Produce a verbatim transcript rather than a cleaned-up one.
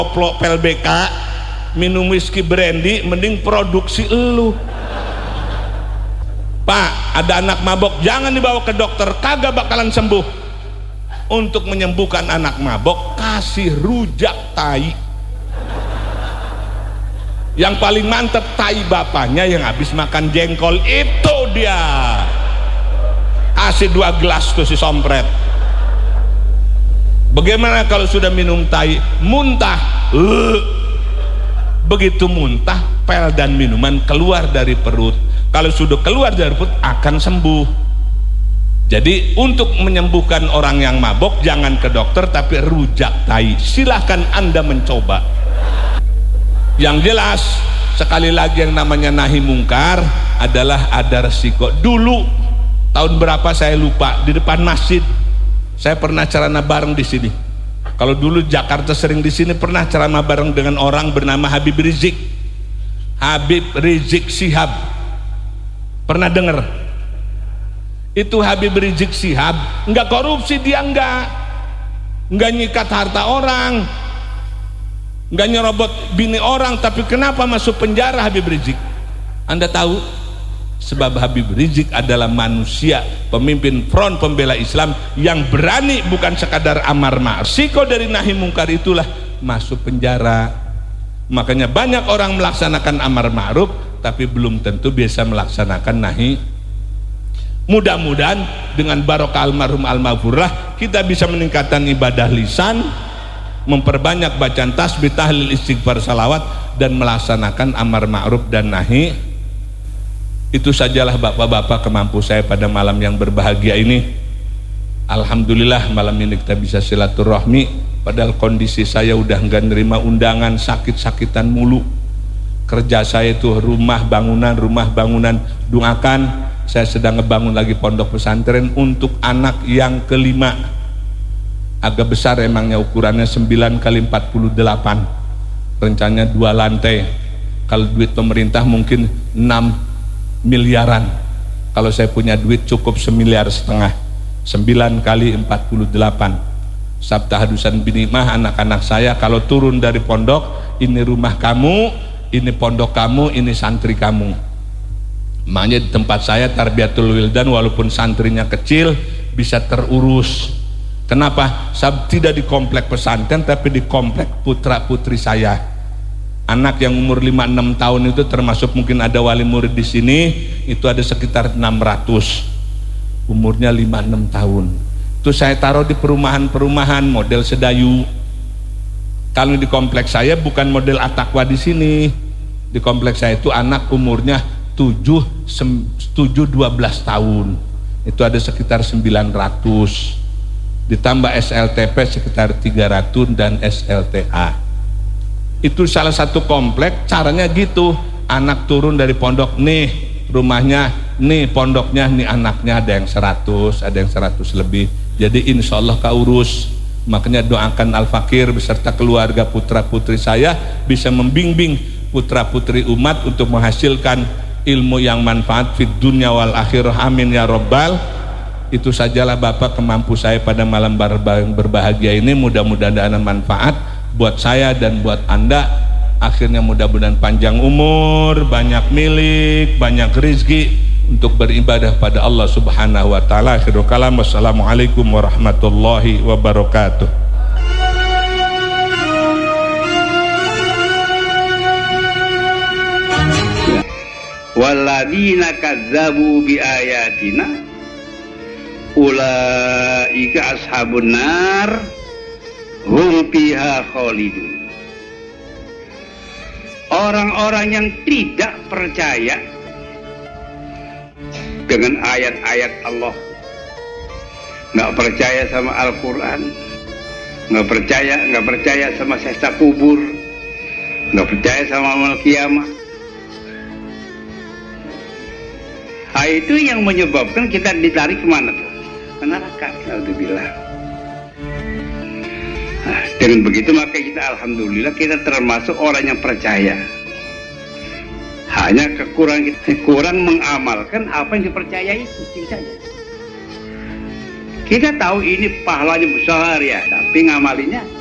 Plok P L B K minum whisky brandy mending produksi elu. Pak, ada anak mabok, jangan dibawa ke dokter, kagak bakalan sembuh. Untuk menyembuhkan anak mabok, kasih rujak tai. Yang paling mantep tai bapaknya yang habis makan jengkol, itu dia. Kasih dua gelas tuh si sompret. Bagaimana kalau sudah minum tai, muntah? Uh. Begitu muntah, pel dan minuman keluar dari perut. Kalau sudah keluar dari perut akan sembuh. Jadi untuk menyembuhkan orang yang mabok, jangan ke dokter tapi rujak tai. Silahkan Anda mencoba. Yang jelas, sekali lagi yang namanya nahi mungkar adalah ada resiko. Dulu tahun berapa saya lupa, di depan masjid saya pernah ceramah bareng di sini. Kalau dulu Jakarta sering di sini, pernah ceramah bareng dengan orang bernama Habib Rizik. Habib Rizik Shihab. Pernah dengar? Itu Habib Rizik Shihab enggak korupsi, dia enggak. Enggak nyikat harta orang. Enggak nyerobot bini orang, tapi kenapa masuk penjara Habib Rizik? Anda tahu? Sebab Habib Rizik adalah manusia, pemimpin front pembela Islam yang berani bukan sekadar amar ma'ruf. Risiko dari nahi mungkar itulah masuk penjara. Makanya banyak orang melaksanakan amar ma'ruf tapi belum tentu bisa melaksanakan nahi. Mudah-mudahan dengan barokah almarhum almarhumah kita bisa meningkatkan ibadah lisan, memperbanyak bacaan tasbih, tahlil, istighfar, salawat, dan melaksanakan amar ma'ruf dan nahi. Itu sajalah bapak-bapak kemampu saya pada malam yang berbahagia ini. Alhamdulillah malam ini kita bisa silaturahmi, padahal kondisi saya udah enggak nerima undangan, sakit-sakitan mulu. Kerja saya itu rumah bangunan, rumah bangunan. Doakan, saya sedang ngebangun lagi pondok pesantren untuk anak yang kelima. Agak besar emangnya, ukurannya sembilan kali empat puluh delapan. Rencananya dua lantai. Kalau duit pemerintah mungkin enam miliaran. Kalau saya punya duit cukup semiliar setengah. Sembilan kali empat puluh delapan. Sabta hadusan binimah anak-anak saya kalau turun dari pondok, ini rumah kamu, ini pondok kamu, ini santri kamu. Makanya di tempat saya tarbiyatul wildan, walaupun santrinya kecil bisa terurus. Kenapa? Sabab tidak di komplek pesantren tapi di komplek putra putri saya. Anak yang umur lima enam tahun itu termasuk mungkin ada wali murid di sini, itu ada sekitar enam ratus. Umurnya lima enam tahun. Itu saya taruh di perumahan-perumahan model Sedayu. Kalau di kompleks saya bukan model Atakwa di sini. Di kompleks saya itu anak umurnya tujuh dua belas tahun. Itu ada sekitar sembilan ratus. Ditambah S L T P sekitar tiga ratus dan S L T A. Itu salah satu komplek, caranya gitu. Anak turun dari pondok, nih rumahnya, nih pondoknya, nih anaknya, ada yang seratus, ada yang seratus lebih. Jadi insya Allah keurus. Makanya doakan Al-Fakir beserta keluarga putra putri saya bisa membimbing putra putri umat untuk menghasilkan ilmu yang manfaat fid dunya wal akhirah, amin ya robbal. Itu sajalah Bapak kemampu saya pada malam berbahagia ini. Mudah-mudahan ada manfaat buat saya dan buat Anda. Akhirnya mudah-mudahan panjang umur, banyak milik, banyak rezeki untuk beribadah pada Allah Subhanahu wa taala. Akhirul kalam, wassalamualaikum warahmatullahi wabarakatuh. Walladzina kadzabu biayatina ulaika ashabun nar hum fiha khalidun. Orang-orang yang tidak percaya dengan ayat-ayat Allah, nggak percaya sama Al-Quran, nggak percaya nggak percaya sama siksa kubur, nggak percaya sama amal kiamah. Nah, itu yang menyebabkan kita ditarik kemana tuh? Ke neraka. Alhamdulillah. Nah, dengan begitu maka kita alhamdulillah kita termasuk orang yang percaya. Hanya kekurangan kita kurang mengamalkan apa yang dipercayai itu saja. Kita tahu ini pahalanya besar ya, tapi ngamalinya